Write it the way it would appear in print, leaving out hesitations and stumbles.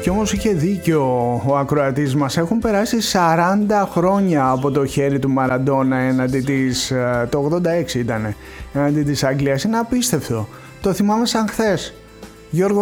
Κι όμως είχε δίκιο ο ακροατής μας. Έχουν περάσει 40 χρόνια από το χέρι του Μαραντόνα έναντι της, το 86 ήτανε, έναντι της Αγγλίας. Είναι απίστευτο. Το θυμάμαι σαν χθες. Γιώργο,